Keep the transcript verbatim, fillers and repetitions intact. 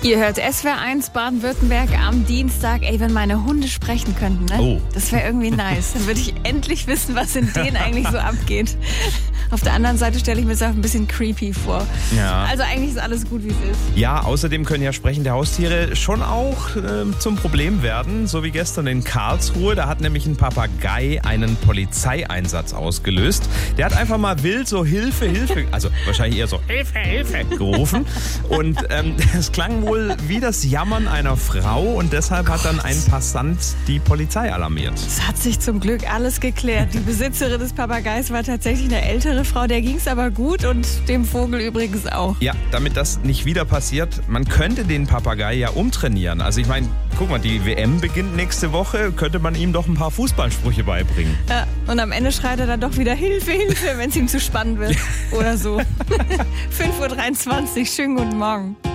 Ihr hört S W R eins Baden-Württemberg am Dienstag. Ey, wenn meine Hunde sprechen könnten, ne? Oh. Das wäre irgendwie nice. Dann würde ich endlich wissen, was in denen eigentlich so abgeht. Auf der anderen Seite stelle ich mir das auch ein bisschen creepy vor. Ja. Also eigentlich ist alles gut, wie es ist. Ja, außerdem können ja sprechende Haustiere schon auch äh, zum Problem werden. So wie gestern in Karlsruhe. Da hat nämlich ein Papagei einen Polizeieinsatz ausgelöst. Der hat einfach mal wild so Hilfe, Hilfe, also wahrscheinlich eher so Hilfe, Hilfe gerufen. Und ähm, es klang wohl wie das Jammern einer Frau. Und deshalb hat dann ein Passant die Polizei alarmiert. Es hat sich zum Glück alles geklärt. Die Besitzerin des Papageis war tatsächlich eine ältere Frau. Der ging es aber gut und dem Vogel übrigens auch. Ja, damit das nicht wieder passiert, man könnte den Papagei ja umtrainieren. Also ich meine, guck mal, die W M beginnt nächste Woche, könnte man ihm doch ein paar Fußballsprüche beibringen. Ja, und am Ende schreit er dann doch wieder Hilfe, Hilfe, wenn es ihm zu spannend wird oder so. fünf Uhr dreiundzwanzig, schönen guten Morgen.